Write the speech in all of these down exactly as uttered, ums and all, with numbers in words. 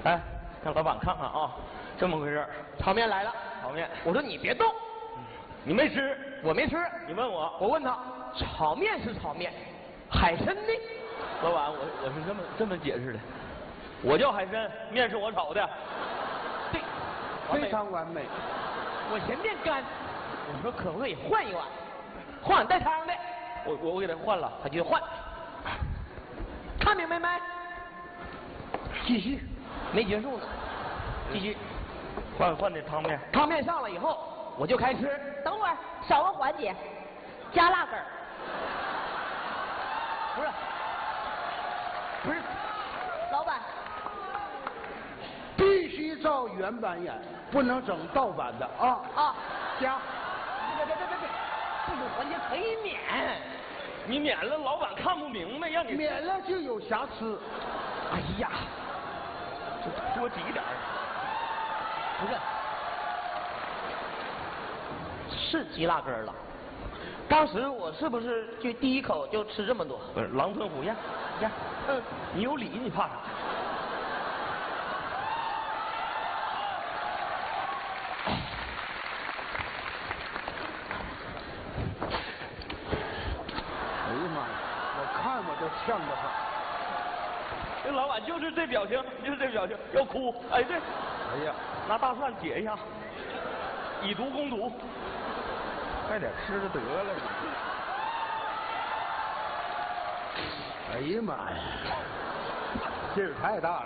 哎，让老板看看啊，这么回事， 炒面来了， 炒面。 我说你别动， 你没吃， 我没吃。 你问我， 我问他，炒面是炒面，海参呢？ 老板，我我是这么这么解释的，我叫海参，面是我炒的。 对， 非常完美。 我嫌面干，我说可不可以换一碗，换碗带汤的？ 我我我给他换了， 他就换。看明白没？ 继续， 没结束呢，继续。 换换的汤面。 汤面上了以后，我就开吃。 等会儿少个环节，加辣根儿。 不是，不是， 老板， 必须照原版演，不能整盗版的啊！ 啊， 加。 别别别别别，这个环节可以免。 你免了，老板看不明白，让你免了就有瑕疵。 哎呀， 就多挤点儿。 不是，是鸡辣根了。当时我是不是就第一口就吃这么多？ 不是狼吞虎咽，咽。 嗯， 你有理，你怕啥？ 哎呀妈呀，我看我都呛得慌。 这老板就是这表情，就是这表情，要哭。哎，对。 哎呀， 拿大蒜解一下，以毒攻毒。 快点吃了得了。哎呀妈呀，劲儿太大了。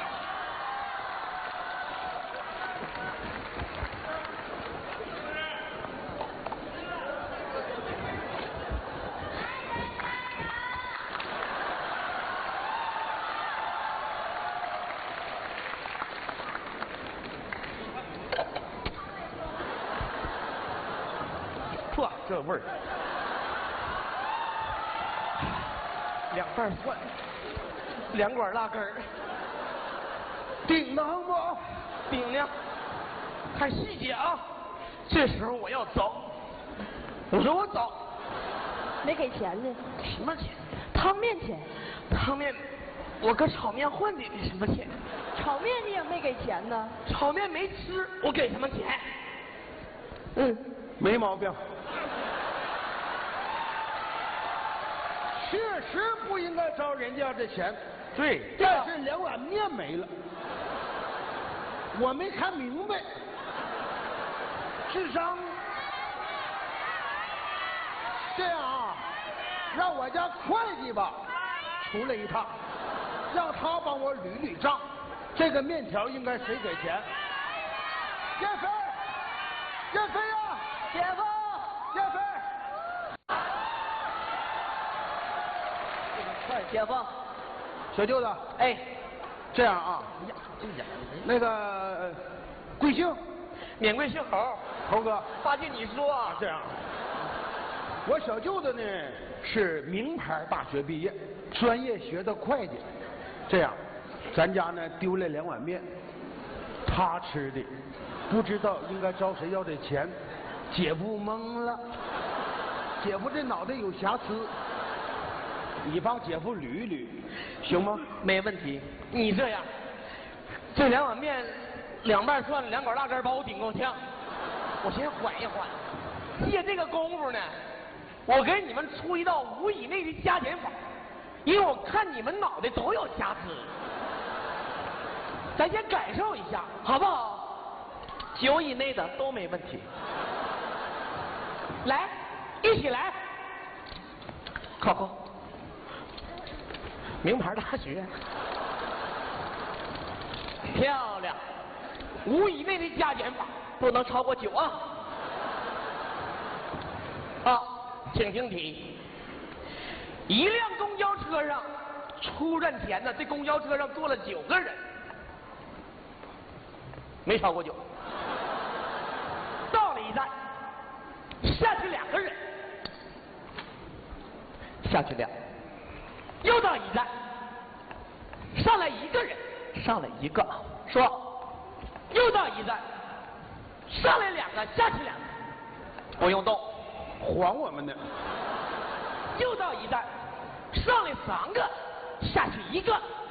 嚯，这味儿！ 两瓣蒜，两管辣根儿， 顶当不？ 顶呢？看细节啊！这时候我要走，我说我走， 没给钱呢。 什么钱？ 汤面钱， 汤面，我搁炒面换的什么钱？ 炒面你也没给钱呢。 炒面没吃，我给什么钱？嗯， 没毛病。确实不应该招人家的钱， 对， 但是两碗面没了，我没看明白，智商。这样啊，让我家会计吧出来一趟，让他帮我捋捋账，这个面条应该谁给钱？叶飞，叶飞呀， 姐夫， 叶飞。 姐夫， 小舅子， 哎， 这样啊， 呀，这眼那个贵姓？ 免贵姓侯， 猴哥， 八戒你说啊， 这样，我小舅子呢是名牌大学毕业，专业学的会计。这样，咱家呢丢了两碗面，他吃的，不知道应该招谁要这钱，姐夫懵了，姐夫这脑袋有瑕疵。你帮姐夫捋一捋，行吗？ 没问题。你这样，这两碗面，两瓣蒜，两管辣根，把我顶够呛。我先缓一缓，借这个功夫呢，我给你们出一道五以内的加减法，因为我看你们脑袋都有瑕疵，咱先感受一下，好不好？九以内的都没问题。来，一起来，考考。名牌大学，漂亮。五以内的加减法不能超过九啊！好，请听题：一辆公交车上出站前呢，这公交车上坐了九个人，没超过九。到了一站，下去两个人，下去两。又到一站，上来一个人，上来一个，说，又到一站，上来两个，下去两个，不用动， 还我们呢。 又到一站，上来三个，下去一个，